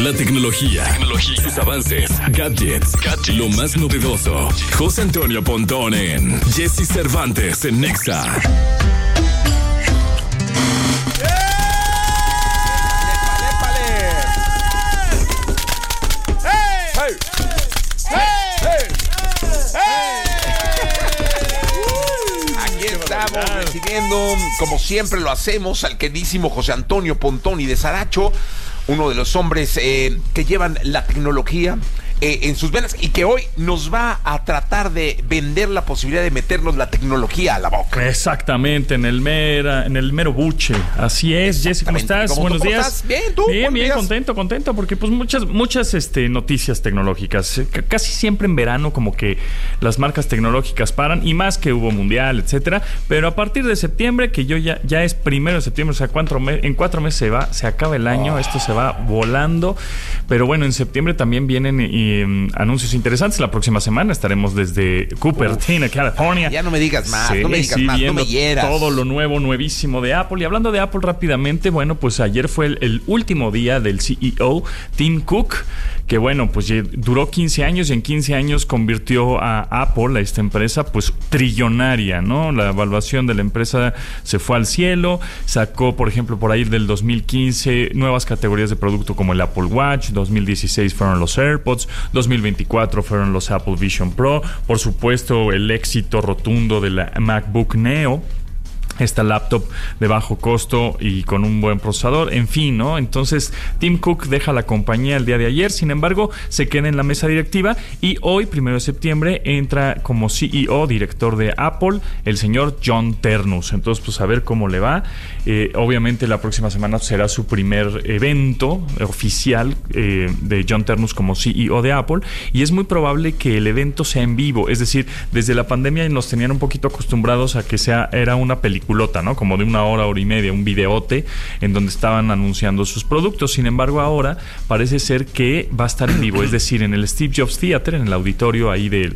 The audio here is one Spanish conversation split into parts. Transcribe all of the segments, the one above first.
La tecnología, sus avances, gadgets, lo más novedoso. José Antonio Pontón en Jesse Cervantes en Nexa. Estamos recibiendo, como siempre lo hacemos, al queridísimo José Antonio Pontón y de Saracho, uno de los hombres que llevan la tecnología en sus venas y que hoy nos va a tratar de vender la posibilidad de meternos la tecnología a la boca. Exactamente, en el mero buche. Así es, Jesse, ¿cómo estás? Buenos días. ¿Estás? Bien, ¿tú? Bien, contento, porque pues muchas noticias tecnológicas. Casi siempre en verano como que las marcas tecnológicas paran, y más que hubo mundial, etcétera. Pero a partir de septiembre, que ya es 1 de septiembre, o sea, en 4 meses se acaba el año, esto se va volando. Pero bueno, en septiembre también vienen anuncios interesantes. La próxima semana estaremos desde Cupertino, California. Ya no me digas más, no me hieras. Todo lo nuevísimo de Apple. Y hablando de Apple rápidamente, bueno, pues ayer fue el último día del CEO, Tim Cook, que bueno, pues duró 15 años y en 15 años convirtió a Apple, a esta empresa, pues trillonaria, ¿no? La evaluación de la empresa se fue al cielo. Sacó, por ejemplo, por ahí del 2015 nuevas categorías de producto como el Apple Watch. 2016 fueron los AirPods. 2024 fueron los Apple Vision Pro. Por supuesto, el éxito rotundo de la MacBook Neo, esta laptop de bajo costo y con un buen procesador, en fin, ¿no? Entonces, Tim Cook deja la compañía el día de ayer, sin embargo, se queda en la mesa directiva y hoy, 1 de septiembre, entra como CEO, director de Apple, el señor John Ternus. Entonces, pues a ver cómo le va. Obviamente, la próxima semana será su primer evento oficial de John Ternus como CEO de Apple, y es muy probable que el evento sea en vivo, es decir, desde la pandemia nos tenían un poquito acostumbrados a que era una película, ¿no? Como de 1 hora y media, un videote en donde estaban anunciando sus productos. Sin embargo, ahora parece ser que va a estar en vivo, es decir, en el Steve Jobs Theater, en el auditorio ahí de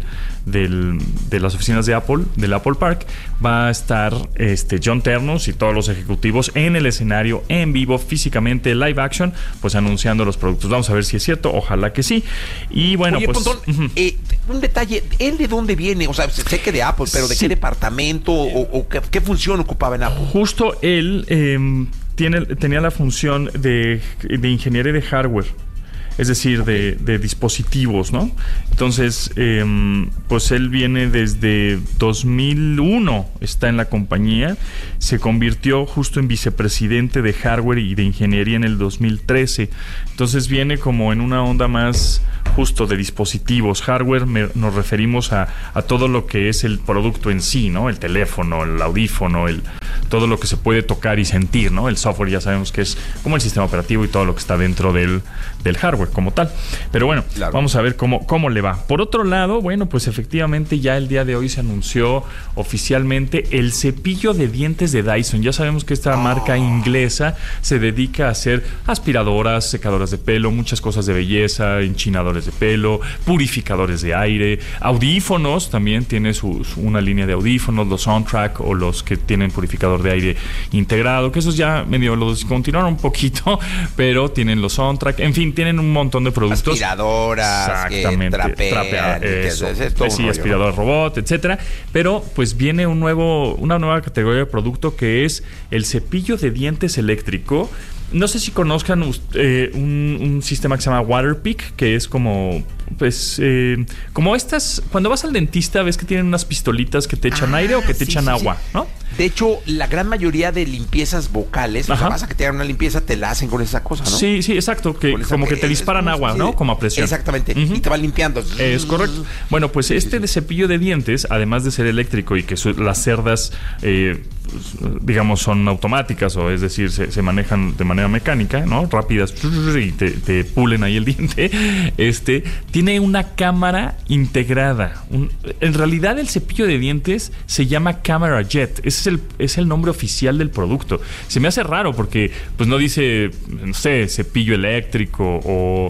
las oficinas de Apple, del Apple Park, va a estar John Ternus y todos los ejecutivos en el escenario, en vivo, físicamente, live action, pues anunciando los productos. Vamos a ver si es cierto, ojalá que sí. Y bueno, oye, pues... Pontón, un detalle, ¿él de dónde viene? O sea, sé que de Apple, pero ¿de qué departamento o qué función ocupaba en Apple? Justo él tenía la función de ingeniería de hardware, es decir, de dispositivos, ¿no? Entonces, pues él viene desde 2001, está en la compañía, se convirtió justo en vicepresidente de hardware y de ingeniería en el 2013. Entonces viene como en una onda más justo de dispositivos. Hardware nos referimos a todo lo que es el producto en sí, ¿no? El teléfono, el audífono, todo lo que se puede tocar y sentir, ¿no? El software ya sabemos que es como el sistema operativo y todo lo que está dentro del hardware como tal. Pero bueno, claro, vamos a ver cómo le va. Por otro lado, bueno, pues efectivamente ya el día de hoy se anunció oficialmente el cepillo de dientes de Dyson. Ya sabemos que esta marca inglesa se dedica a hacer aspiradoras, secadoras de pelo, muchas cosas de belleza, enchinadores de pelo, purificadores de aire, audífonos, también tiene una línea de audífonos, los Soundtrack o los que tienen purificador de aire integrado, que esos ya medio lo descontinuaron un poquito, pero tienen los Soundtrack, en fin, tienen un montón de productos. Aspiradoras, exactamente, trapear, sí, aspirador robot, etcétera. Pero pues viene una nueva categoría de producto que es el cepillo de dientes eléctrico. No sé si conozcan un sistema que se llama Waterpik, que es como, pues, como estas, cuando vas al dentista ves que tienen unas pistolitas que te echan aire o que te echan agua, ¿no? De hecho, la gran mayoría de limpiezas vocales, o sea, vas a que te hagan una limpieza, te la hacen con esa cosa, ¿no? Sí, exacto, que como que te disparan agua, ¿no? Como a presión. Exactamente, y te van limpiando. Es correcto. Bueno, pues de cepillo de dientes, además de ser eléctrico y que las cerdas, digamos, son automáticas, o es decir, se manejan de manera mecánica, ¿no? Rápidas, y te pulen ahí el diente. Tiene una cámara integrada. En realidad, el cepillo de dientes se llama Camera Jet. Ese es el nombre oficial del producto. Se me hace raro porque pues no dice, no sé, cepillo eléctrico o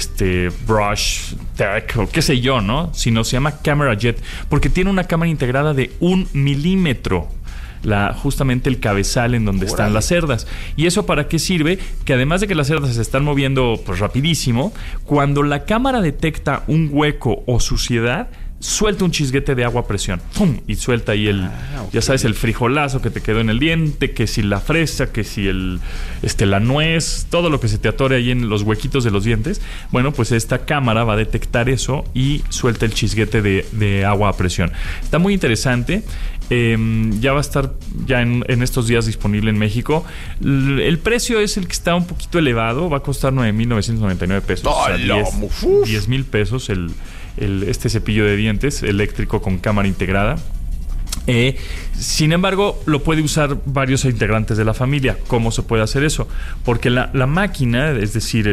brush tech o qué sé yo, ¿no? Sino se llama Camera Jet porque tiene una cámara integrada de 1 milímetro. justamente el cabezal en donde están las cerdas. ¿Y eso para qué sirve? Que además de que las cerdas se están moviendo pues rapidísimo, cuando la cámara detecta un hueco o suciedad, suelta un chisguete de agua a presión. ¡Pum! Y suelta ahí ya sabes, el frijolazo que te quedó en el diente, que si la fresa, que si la nuez, todo lo que se te atore ahí en los huequitos de los dientes. Bueno, pues esta cámara va a detectar eso y suelta el chisguete de agua a presión. Está muy interesante. Ya va a estar en estos días disponible en México. El precio es el que está un poquito elevado. Va a costar 9,999 pesos. ¡Oh, o sea, 10,000 pesos este cepillo de dientes eléctrico con cámara integrada. Sin embargo, lo puede usar varios integrantes de la familia. ¿Cómo se puede hacer eso? Porque la máquina, es decir,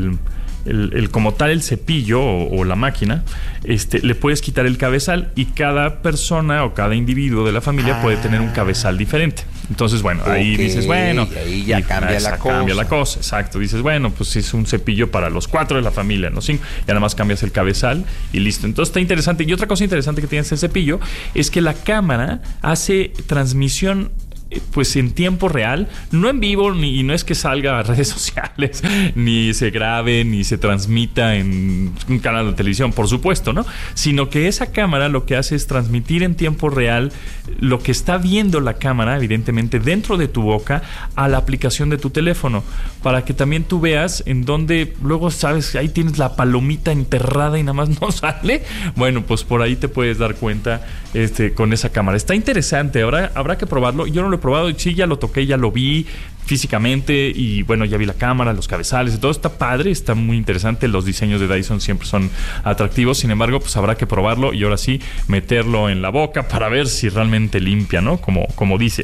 como tal el cepillo o la máquina, le puedes quitar el cabezal y cada persona o cada individuo de la familia puede tener un cabezal diferente. Entonces, bueno, ahí dices, bueno, ahí ya cambia la cosa. Exacto, dices, bueno, pues es un cepillo para los 4 de la familia, no 5. Ya nada más cambias el cabezal y listo. Entonces está interesante. Y otra cosa interesante que tiene este cepillo es que la cámara hace transmisión pues en tiempo real, no en vivo, y no es que salga a redes sociales, ni se grabe, ni se transmita en un canal de televisión, por supuesto, ¿no? Sino que esa cámara lo que hace es transmitir en tiempo real lo que está viendo la cámara, evidentemente, dentro de tu boca, a la aplicación de tu teléfono, para que también tú veas en dónde, luego sabes, ahí tienes la palomita enterrada y nada más no sale. Bueno, pues por ahí te puedes dar cuenta con esa cámara. Está interesante, habrá que probarlo. Yo no lo he probado, sí, ya lo toqué, ya lo vi físicamente y bueno, ya vi la cámara, los cabezales y todo. Está padre, está muy interesante. Los diseños de Dyson siempre son atractivos. Sin embargo, pues habrá que probarlo y ahora sí meterlo en la boca para ver si realmente limpia, ¿no? Como dice.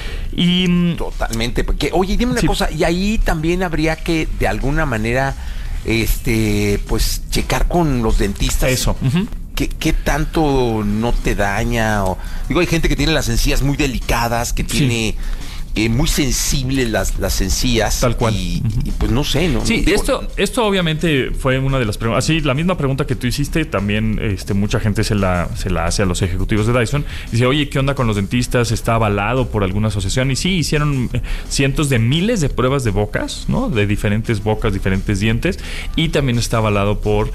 Y totalmente. Porque, oye, dime una cosa, y ahí también habría que de alguna manera pues checar con los dentistas. Eso. Uh-huh. ¿Qué tanto no te daña? Hay gente que tiene las encías muy delicadas, que tiene muy sensibles las encías. Tal cual. Y pues no sé, ¿no? Sí, esto obviamente fue una de las preguntas. Así, la misma pregunta que tú hiciste, también mucha gente se la hace a los ejecutivos de Dyson. Dice, oye, ¿qué onda con los dentistas? ¿Está avalado por alguna asociación? Y sí, hicieron cientos de miles de pruebas de bocas, ¿no? De diferentes bocas, diferentes dientes. Y también está avalado por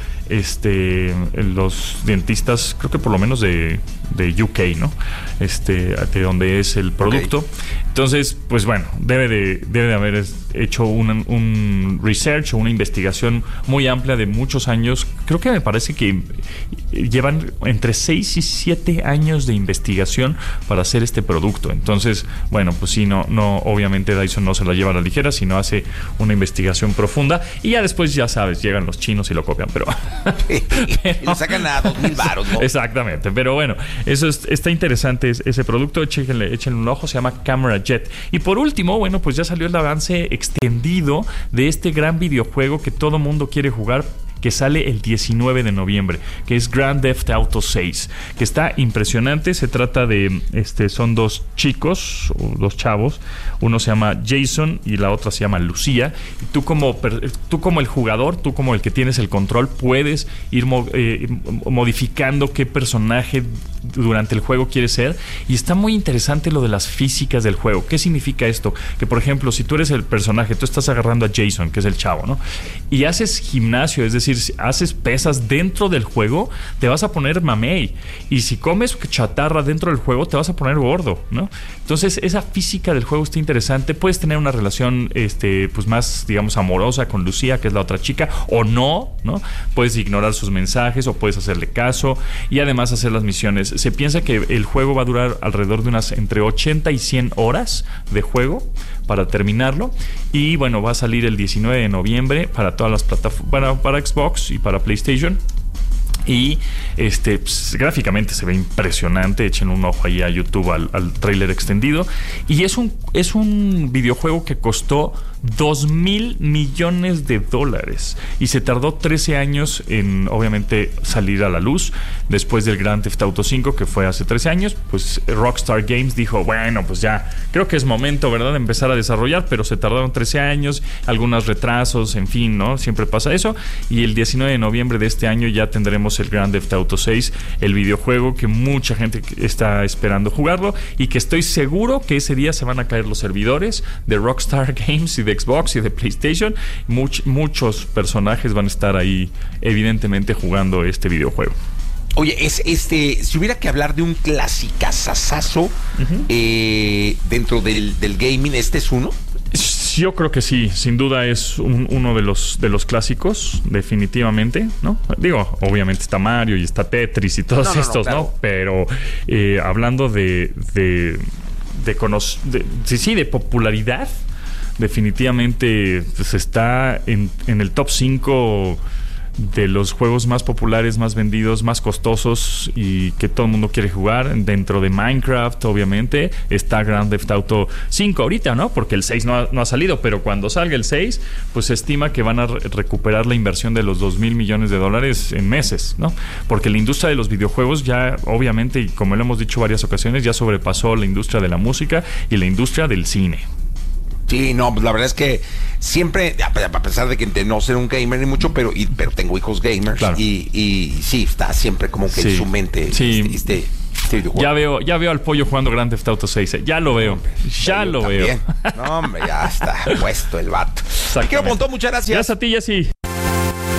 los dentistas, creo que por lo menos de UK, ¿no? De donde es el producto. Okay. Entonces, pues bueno, debe de haber hecho un research o una investigación muy amplia de muchos años. Creo que me parece que llevan entre 6 y 7 años de investigación para hacer este producto. Entonces, bueno, pues sí, no, obviamente Dyson no se la lleva a la ligera, sino hace una investigación profunda y ya después, ya sabes, llegan los chinos y lo copian, pero lo sacan a 2,000 varos, ¿no? Exactamente, pero bueno, eso está interesante ese producto. Échenle un ojo, se llama Camera Jet. Y por último, bueno, pues ya salió el avance extendido de este gran videojuego que todo mundo quiere jugar, que sale el 19 de noviembre, que es Grand Theft Auto 6, que está impresionante. Se trata de, son dos chicos, o dos chavos, uno se llama Jason y la otra se llama Lucía, y tú como el jugador, tú como el que tienes el control, puedes ir modificando qué personaje durante el juego quieres ser, y está muy interesante lo de las físicas del juego. ¿Qué significa esto? Que por ejemplo, si tú eres el personaje, tú estás agarrando a Jason, que es el chavo, ¿no? Y haces gimnasio, es decir, si haces pesas dentro del juego, te vas a poner mamey. Y si comes chatarra dentro del juego, te vas a poner gordo, ¿no? Entonces, esa física del juego está interesante. Puedes tener una relación, pues más, digamos, amorosa con Lucía, que es la otra chica, o no, ¿no? Puedes ignorar sus mensajes o puedes hacerle caso y además hacer las misiones. Se piensa que el juego va a durar alrededor de unas entre 80 y 100 horas de juego para terminarlo. Y bueno, va a salir el 19 de noviembre para todas las plataformas, para Xbox y para PlayStation. Y pues, gráficamente se ve impresionante. Echen un ojo ahí a YouTube al tráiler extendido. Y es un videojuego que costó $2,000 millones. Y se tardó 13 años en, obviamente, salir a la luz. Después del Grand Theft Auto 5, que fue hace 13 años, pues Rockstar Games dijo, bueno, pues ya, creo que es momento, ¿verdad?, de empezar a desarrollar, pero se tardaron 13 años, algunos retrasos, en fin, ¿no? Siempre pasa eso. Y el 19 de noviembre de este año ya tendremos el Grand Theft Auto 6, el videojuego que mucha gente está esperando jugarlo, y que estoy seguro que ese día se van a caer los servidores de Rockstar Games y de Xbox y de PlayStation. Muchos personajes van a estar ahí, evidentemente, jugando este videojuego. Oye, si hubiera que hablar de un clasicazazazo dentro del gaming, ¿este es uno? Yo creo que sí, sin duda es uno de los clásicos, definitivamente, ¿no? Digo, obviamente está Mario y está Tetris y todos estos, claro. ¿No? Pero hablando de popularidad, definitivamente pues está en el top 5 de los juegos más populares, más vendidos, más costosos y que todo el mundo quiere jugar. Dentro de Minecraft, obviamente, está Grand Theft Auto 5 ahorita, ¿no? Porque el 6 no ha salido, pero cuando salga el 6, pues se estima que van a recuperar la inversión de los $2,000 millones en meses, ¿no? Porque la industria de los videojuegos ya, obviamente, y como lo hemos dicho varias ocasiones, ya sobrepasó la industria de la música y la industria del cine. Sí, no, pues la verdad es que siempre, a pesar de que no ser un gamer ni mucho, pero tengo hijos gamers, claro. y sí, está siempre como que en su mente este videojuego. Ya veo al pollo jugando Grand Theft Auto 6, ya lo veo, veo. No, hombre, ya está puesto el vato. Quiero, Pontón, muchas gracias. Gracias a ti, Jessy.